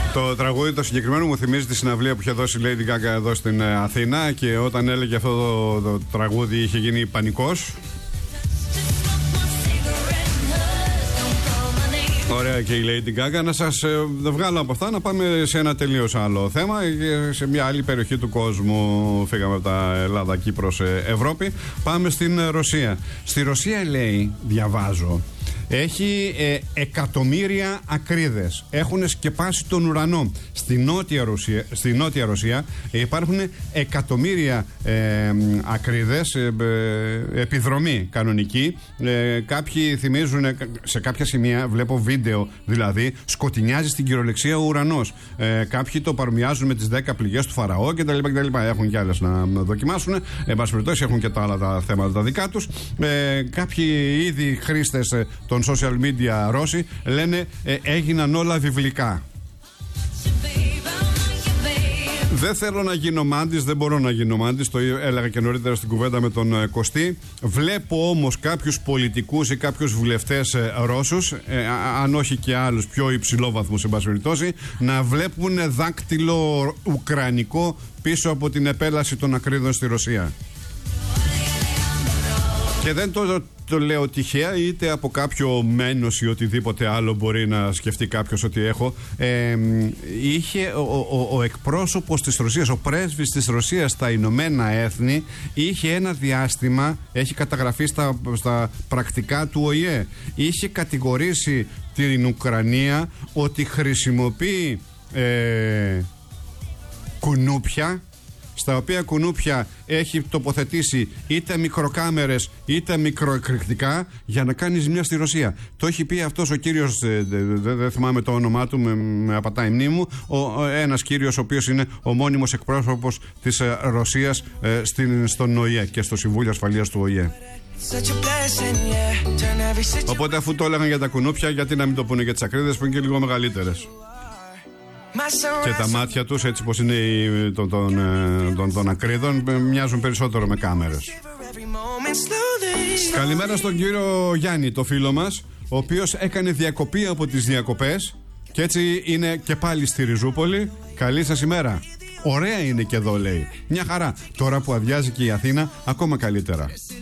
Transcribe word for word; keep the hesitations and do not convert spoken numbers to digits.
Το τραγούδι το συγκεκριμένο μου θυμίζει τη συναυλία που είχε δώσει η Lady Gaga εδώ στην Αθήνα, και όταν έλεγε αυτό το, το τραγούδι είχε γίνει πανικός. Ωραία και η Lady Gaga. Να σας ε, βγάλω από αυτά, να πάμε σε ένα τελείως άλλο θέμα, σε μια άλλη περιοχή του κόσμου. Φύγαμε από τα Ελλάδα, Κύπρος, Ευρώπη. Πάμε στην Ρωσία. Στη Ρωσία, λέει, διαβάζω, έχει ε, εκατομμύρια ακρίδες. Έχουν σκεπάσει τον ουρανό. Στη Νότια Ρωσία, στη Νότια Ρωσία υπάρχουν εκατομμύρια ε, ακρίδες, ε, ε, επιδρομή κανονική. Ε, κάποιοι θυμίζουν, σε κάποια σημεία βλέπω βίντεο δηλαδή, σκοτεινιάζει στην κυριολεξία ο ουρανός. Ε, κάποιοι το παρομοιάζουν με τις δέκα πληγές του Φαραώ κτλ. Έχουν και άλλες να, να δοκιμάσουν. Εν πάση περιπτώσει, έχουν και τα άλλα τα θέματα τα δικά τους. Ε, κάποιοι ήδη χρήστες ε, των social media Ρώσοι λένε ε, έγιναν όλα βιβλικά. Δεν θέλω να γίνω μάντης, δεν μπορώ να γίνω μάντης, το έλεγα και νωρίτερα στην κουβέντα με τον ε, Κωστή. Βλέπω όμως κάποιους πολιτικούς ή κάποιους βουλευτές ε, Ρώσους, ε, αν όχι και άλλους πιο υψηλόβαθμους εν πάση περιπτώσει, να βλέπουν δάκτυλο ουκρανικό πίσω από την επέλαση των ακρίδων στη Ρωσία. Και δεν το, το, το λέω τυχαία, είτε από κάποιο μένος ή οτιδήποτε άλλο μπορεί να σκεφτεί κάποιος ότι έχω. Ε, είχε ο, ο, ο εκπρόσωπος της Ρωσίας, ο πρέσβης της Ρωσίας στα Ηνωμένα Έθνη, είχε ένα διάστημα, έχει καταγραφεί στα, στα πρακτικά του Ο Η Ε, είχε κατηγορήσει την Ουκρανία ότι χρησιμοποιεί ε, κουνούπια, στα οποία κουνούπια έχει τοποθετήσει είτε μικροκάμερες είτε μικροεκρηκτικά για να κάνει ζημιά στη Ρωσία. Το έχει πει αυτός ο κύριος, δεν δε, δε θυμάμαι το όνομά του, με, με απατάει η μνήμη μου, ο, ο, ένας κύριος ο οποίος είναι ο μόνιμος εκπρόσωπος της ε, Ρωσίας ε, στην, στον Ο Η Ε και στο Συμβούλιο Ασφαλείας του Ο Η Ε. Οπότε αφού το έλεγαν για τα κουνούπια, γιατί να μην το πούνε για τις ακρίδες που είναι και λίγο μεγαλύτερες. Και τα μάτια τους, έτσι πως είναι των, των, των, των ακρίδων, μοιάζουν περισσότερο με κάμερες. Καλημέρα στον κύριο Γιάννη, το φίλο μας, ο οποίος έκανε διακοπή από τις διακοπές και έτσι είναι και πάλι στη Ριζούπολη. Καλή σας ημέρα. Ωραία είναι και εδώ, λέει. Μια χαρά. Τώρα που αδειάζει και η Αθήνα, ακόμα καλύτερα.